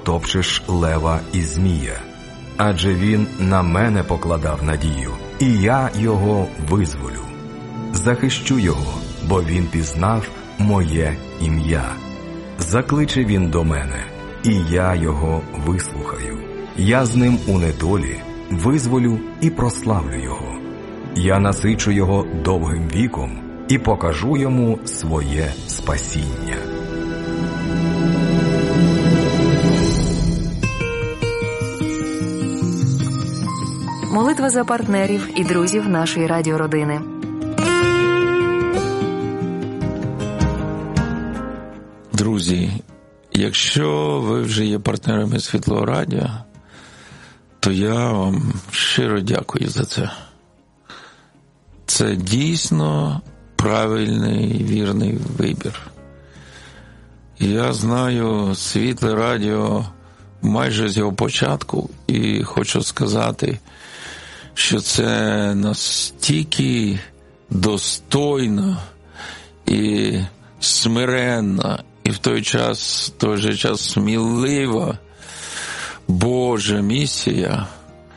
потопчеш лева і змія. Адже він на мене покладав надію, і я його визволю. Захищу його, бо він пізнав моє ім'я. Закличе він до мене, і я його вислухаю. Я з ним у недолі визволю і прославлю його. Я насичу його довгим віком і покажу йому своє спасіння. Молитва за партнерів і друзів нашої радіородини. Друзі, якщо ви вже є партнерами Світлого Радіо, то я вам щиро дякую за це. Це дійсно правильний, вірний вибір. Я знаю Світле Радіо майже з його початку і хочу сказати, що це настільки достойно і смиренна, і в той же час смілива Божа місія.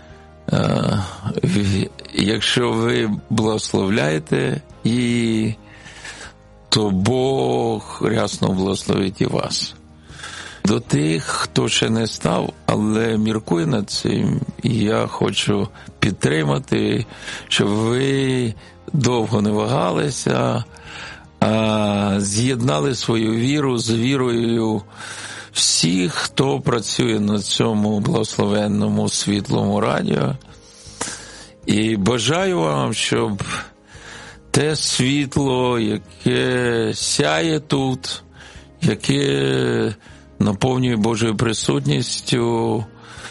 Якщо ви благословляєте її, то Бог рясно благословить і вас. До тих, хто ще не став, але міркує над цим, я хочу підтримати, щоб ви довго не вагалися, а з'єднали свою віру з вірою всіх, хто працює на цьому благословенному Світлому Радіо. І бажаю вам, щоб те світло, яке сяє тут, яке наповнює Божою присутністю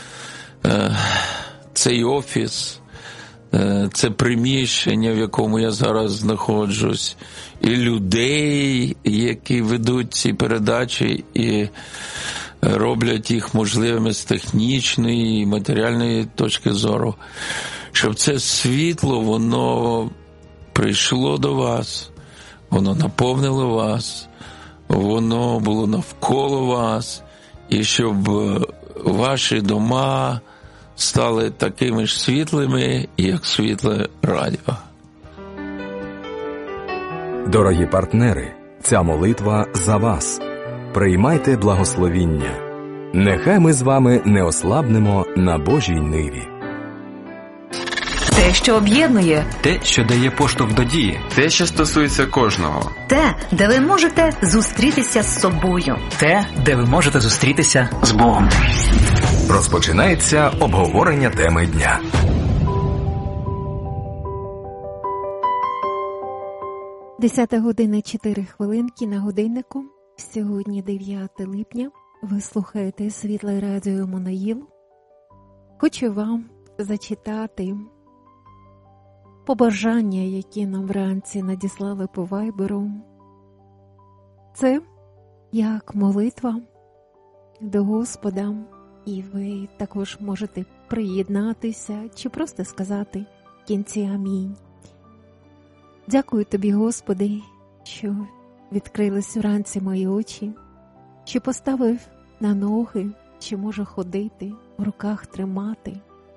цей офіс, це приміщення, в якому я зараз знаходжусь, і людей, які ведуть ці передачі і роблять їх можливими з технічної і матеріальної точки зору, щоб це світло, воно прийшло до вас, воно наповнило вас, воно було навколо вас, і щоб ваші дома стали такими ж світлими, як Світле Радіо. Дорогі партнери, ця молитва за вас. Приймайте благословіння. Нехай ми з вами не ослабнемо на Божій ниві. Те, що об'єднує. Те, що дає поштовх до дії. Те, що стосується кожного. Те, де ви можете зустрітися з собою. Те, де ви можете зустрітися з Богом. Розпочинається обговорення теми дня. Десята година 4 хвилинки на годиннику. Сьогодні 9 липня. Ви слухаєте Світле Радіо Моноїл. Хочу вам зачитати побажання, які нам вранці надіслали по вайберу. Це як молитва до Господа, і ви також можете приєднатися чи просто сказати в кінці амінь. Дякую тобі, Господи, що відкрились вранці мої очі, що поставив на ноги, що можу ходити, в руках тримати,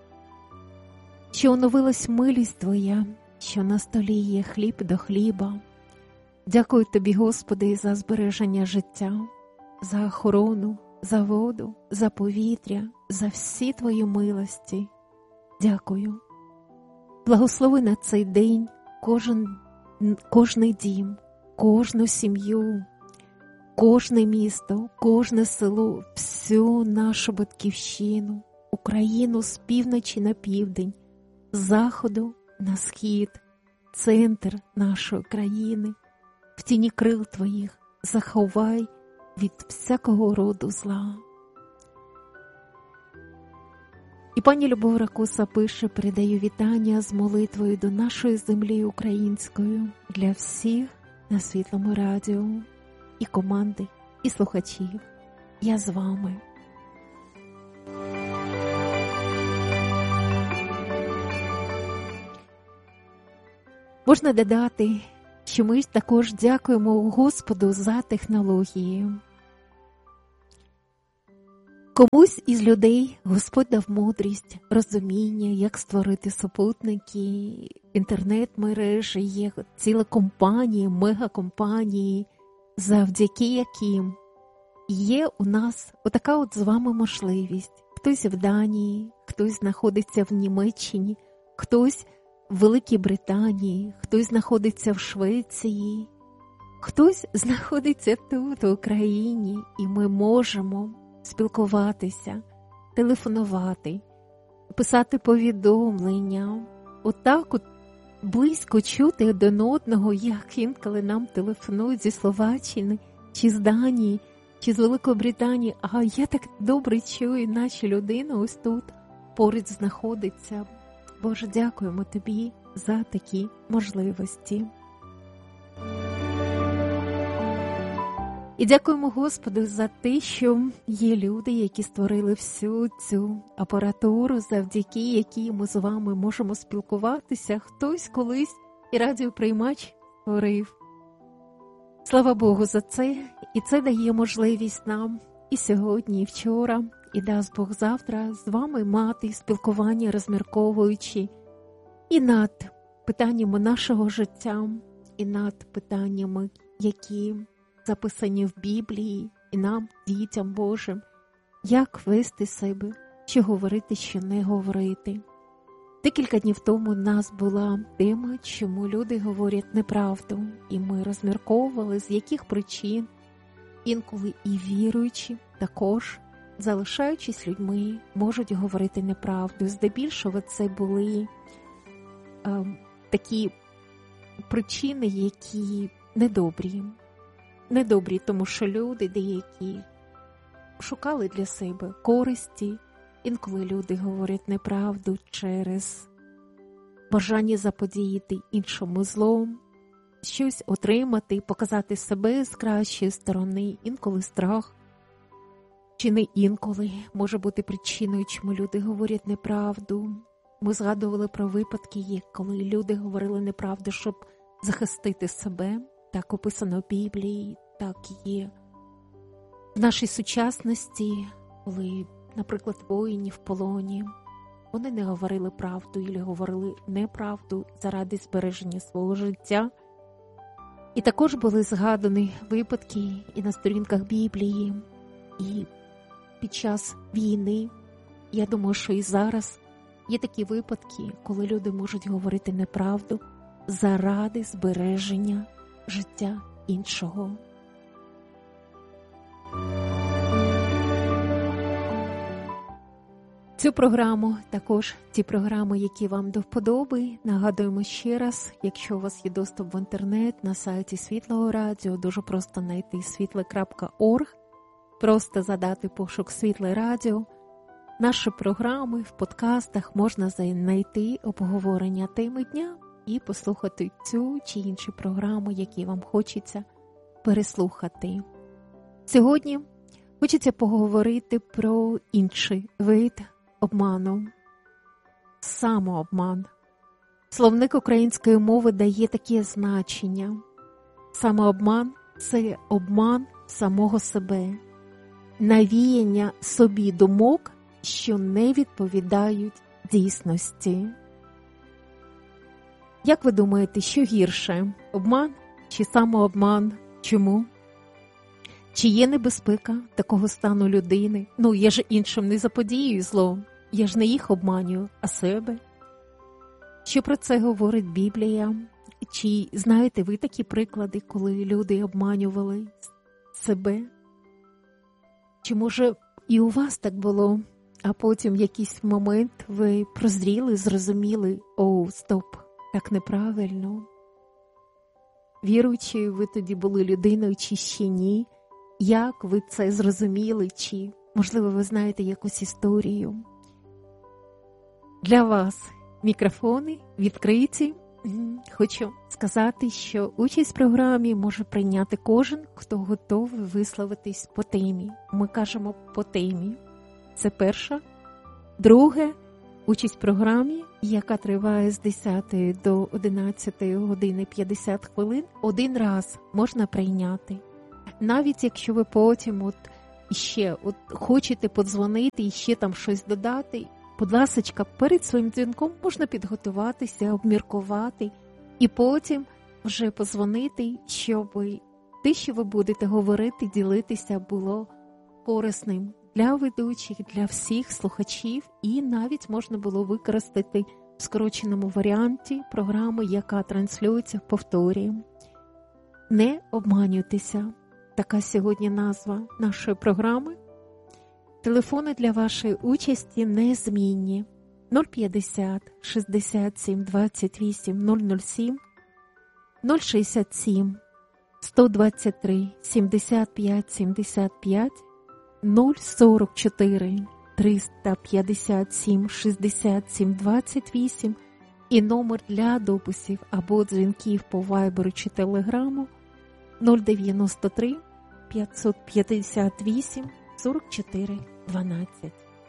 що оновилась милість Твоя, що на столі є хліб до хліба. Дякую тобі, Господи, за збереження життя, за охорону, за воду, за повітря, за всі Твої милості. Дякую. Благослови на цей день кожний дім, кожну сім'ю, кожне місто, кожне село, всю нашу батьківщину, Україну з півночі на південь, з заходу на схід, центр нашої країни. В тіні крил Твоїх заховай від всякого роду зла. І пані Любов Ракуса пише: передаю вітання з молитвою до нашої землі української для всіх на Світлому Радіо, і команди, і слухачів. Я з вами. Можна додати, що ми також дякуємо Господу за технології. Комусь із людей Господь дав мудрість, розуміння, як створити супутники, інтернет-мережі, є ціла компанії, мегакомпанії, завдяки яким є у нас отака от з вами можливість. Хтось в Данії, хтось знаходиться в Німеччині, хтось в Великій Британії, хтось знаходиться в Швеції, хтось знаходиться тут, в Україні, і ми можемо спілкуватися, телефонувати, писати повідомлення, отак от близько чути один одного, як інколи нам телефонують зі Словаччини, чи з Данії, чи з Великої Британії, а я так добре чую, наче людина ось тут поруч знаходиться. Боже, дякуємо Тобі за такі можливості. І дякуємо Господу за те, що є люди, які створили всю цю апаратуру, завдяки якій ми з вами можемо спілкуватися. Хтось колись і радіоприймач створив. Слава Богу за це. І це дає можливість нам і сьогодні, і вчора, і дасть Бог завтра з вами мати спілкування, розмірковуючи і над питаннями нашого життя, і над питаннями, які записані в Біблії, і нам, дітям Божим, як вести себе, що говорити, що не говорити. Декілька днів тому у нас була тема, чому люди говорять неправду, і ми розмірковували, з яких причин інколи і віруючі також, залишаючись людьми, можуть говорити неправду. Здебільшого це були такі причини, які недобрі. Недобрі, тому що люди деякі шукали для себе користі. Інколи люди говорять неправду через бажання заподіяти іншому злом, щось отримати, показати себе з кращої сторони. Інколи страх, чи не інколи, може бути причиною, чому люди говорять неправду. Ми згадували про випадки, коли люди говорили неправду, щоб захистити себе. Так описано в Біблії, так є в нашій сучасності, коли, наприклад, воїні в полоні, вони не говорили правду, або говорили неправду заради збереження свого життя. І також були згадані випадки і на сторінках Біблії, і під час війни. Я думаю, що і зараз є такі випадки, коли люди можуть говорити неправду заради збереження життя іншого. Цю програму, також ті програми, які вам до вподоби, нагадуємо ще раз, якщо у вас є доступ в інтернет на сайті Світлого Радіо, дуже просто знайти світле.орг, просто задати пошук Світле Радіо. Наші програми в подкастах можна знайти обговорення теми дня і послухати цю чи інші програми, які вам хочеться переслухати. Сьогодні хочеться поговорити про інший вид обману – самообман. Словник української мови дає таке значення. Самообман – це обман самого себе, навіяння собі думок, що не відповідають дійсності. Як ви думаєте, що гірше – обман чи самообман? Чому? Чи є небезпека такого стану людини? Я ж іншим не заподіюю зло, я ж не їх обманюю, а себе. Що про це говорить Біблія? Чи знаєте ви такі приклади, коли люди обманювали себе? Чи може і у вас так було, а потім в якийсь момент ви прозріли, зрозуміли, стоп, так неправильно? Віруючи, ви тоді були людиною чи ще ні? Як ви це зрозуміли? Чи, можливо, ви знаєте якусь історію? Для вас мікрофони відкриті. Хочу сказати, що участь в програмі може прийняти кожен, хто готовий висловитись по темі. Ми кажемо по темі. Це перше. Друге, участь в програмі, яка триває з 10 до 11 години 50 хвилин, один раз можна прийняти. Навіть якщо ви потім ще хочете подзвонити і ще там щось додати, будь ласочка, перед своїм дзвінком можна підготуватися, обміркувати і потім вже подзвонити, щоб те, що ви будете говорити, ділитися, було корисним для ведучих, для всіх слухачів, і навіть можна було використати в скороченому варіанті програми, яка транслюється в повторі. Не обманюйтеся. Така сьогодні назва нашої програми. Телефони для вашої участі незмінні. 050 67 28 007, 067 123 75 75, 044 357 67 28 і номер для дописів або дзвінків по Вайберу чи Телеграму 093 558 44 12.